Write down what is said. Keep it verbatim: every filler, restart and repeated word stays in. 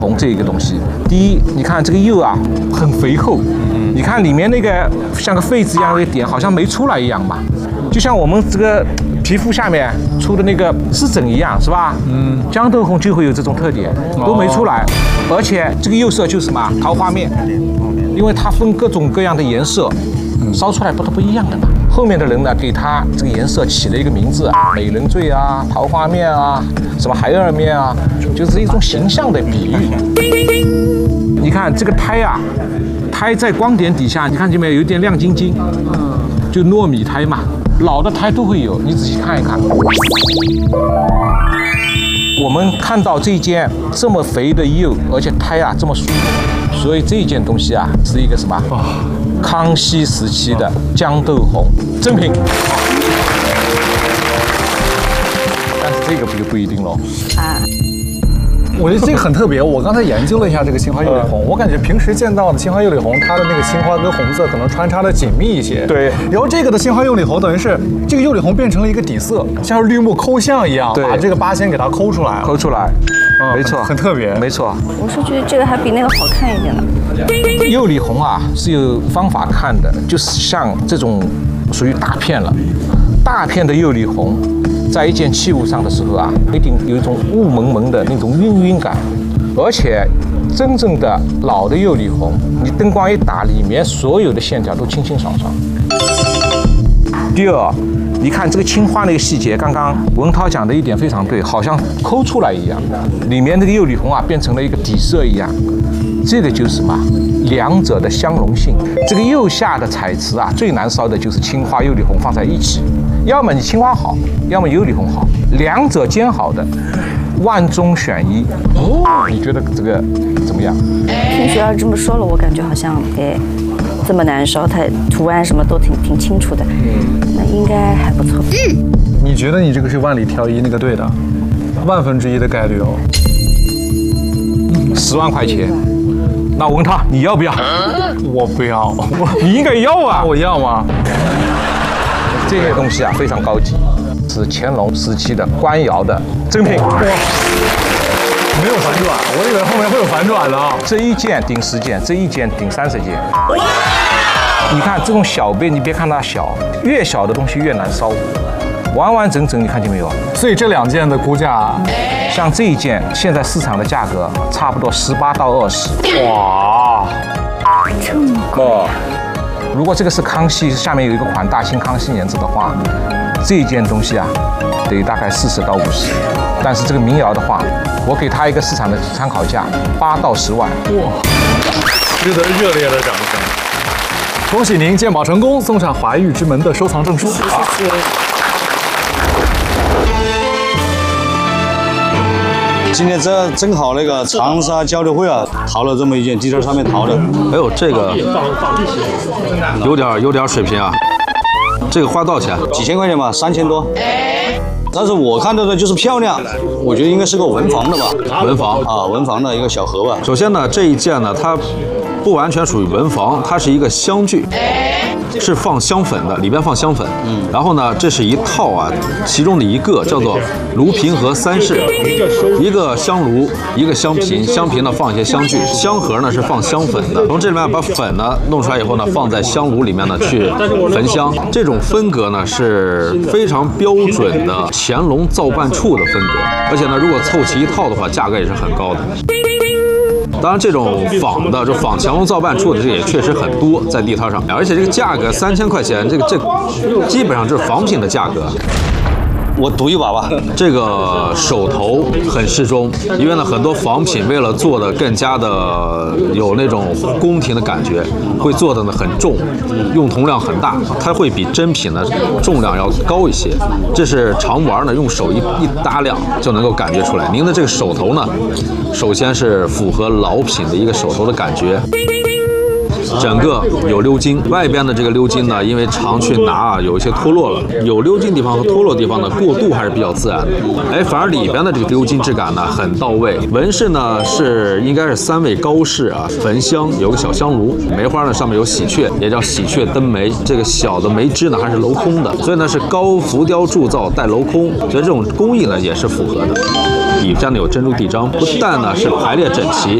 红这个东西，第一，你看这个釉啊，很肥厚，你看里面那个像个痱子一样的点，好像没出来一样嘛，就像我们这个皮肤下面出的那个湿疹一样，是吧？嗯，豇豆红就会有这种特点，都没出来，而且这个釉色就是什么桃花面，因为它分各种各样的颜色，烧出来不都不一样的嘛。后面的人呢，给它这个颜色起了一个名字啊，美人醉啊，桃花面啊，什么孩儿面啊，就是一种形象的比喻。你看这个胎啊，胎在光点底下，你看见没有，有点亮晶晶，就糯米胎嘛，老的胎都会有，你仔细看一看。我们看到这件这么肥的釉，而且胎啊这么疏，所以这件东西啊是一个什么？康熙时期的豇豆红真品。但是这个不就不一定喽。啊。 我觉得这个很特别，我刚才研究了一下这个青花釉里红，我感觉平时见到的青花釉里红，它的那个青花跟红色可能穿插的紧密一些。 对。 然后这个的青花釉里红等于是这个釉里红变成了一个底色，像是绿木抠像一样，把这个八仙给它抠出来了。 抠出来，嗯、没错很， 很特别， 没错。 我是觉得这个还比那个好看一点的。 釉里红啊是有方法看的，就是像这种属于大片了，大片的釉里红。在一件器物上的时候啊，一定有一种雾蒙蒙的那种晕晕感，而且真正的老的釉里红，你灯光一打，里面所有的线条都清清爽爽。第二，你看这个青花那个细节，刚刚文涛讲的一点非常对，好像抠出来一样，里面那个釉里红啊变成了一个底色一样，这个就是什么？两者的相容性。这个釉下的彩瓷啊，最难烧的就是青花釉里红放在一起。要么你青花好，要么釉里红好，两者兼好的，万中选一。哦，你觉得这个怎么样？ 听学儿这么说了，我感觉好像哎，这么难烧，它图案什么都挺挺清楚的，那应该还不错。嗯， 你觉得你这个是万里挑一那个对的，万分之一的概率哦。 十万块钱，那我问他你要不要？ 我不要， 你应该要啊！ 我要吗？ 这些东西啊非常高级，是乾隆时期的官窑的真品。哇， 没有反转，我以为后面会有反转的。 这一件顶十件，这一件顶三十件。你看这种小杯，你别看它小，越小的东西越难烧，完完整整，你看见没有？ 所以这两件的估价， 像这一件，现在市场的价格差不多十八到二十。 哇， 这么贵。 哦，如果这个是康熙，下面有一个款大清康熙年制的话，这一件东西啊，得大概四十到五十。但是这个民窑的话，我给它一个市场的参考价，八到十万。 哇，值得热烈的掌声！恭喜您鉴宝成功，送上华玉之门的收藏证书。 谢谢。 今天这正好那个长沙交流会啊，淘了这么一件地摊上面淘的。 哎呦，这个有点有点水平啊！这个花多少钱？ 几千块钱吧，三千多。但是我看到的就是漂亮，我觉得应该是个文房的吧。 文房啊，文房的一个小盒吧。 首先呢，这一件呢，它不完全属于文房，它是一个香具。是放香粉的，里边放香粉。嗯，然后呢，这是一套啊，其中的一个叫做炉瓶和三式，一个香炉，一个香瓶，香瓶呢放一些香具，香盒呢是放香粉的。从这里面把粉呢弄出来以后呢，放在香炉里面呢去焚香。这种分隔呢是非常标准的乾隆造办处的分隔，而且呢，如果凑齐一套的话，价格也是很高的。当然，这种仿的，就仿乾隆造办处的，这也确实很多在地摊上，而且这个价格三千块钱，这个这基本上就是仿品的价格。 我赌一把吧。 这个手头很适中，因为呢，很多仿品为了做的更加的有那种宫廷的感觉，会做的呢很重，用铜量很大，它会比真品呢重量要高一些。这是常玩呢，用手一一搭量就能够感觉出来。您的这个手头呢，首先是符合老品的一个手头的感觉。整个有鎏金，外边的这个鎏金呢，因为常去拿啊，有一些脱落了。有鎏金地方和脱落地方呢，过渡还是比较自然的。哎，反而里边的这个鎏金质感呢，很到位。纹饰呢是应该是三位高饰啊，焚香有个小香炉，梅花呢上面有喜鹊，也叫喜鹊登梅。这个小的梅枝呢还是镂空的，所以呢是高浮雕铸造带镂空，所以这种工艺呢也是符合的。 底下呢有珍珠地章，不但呢是排列整齐，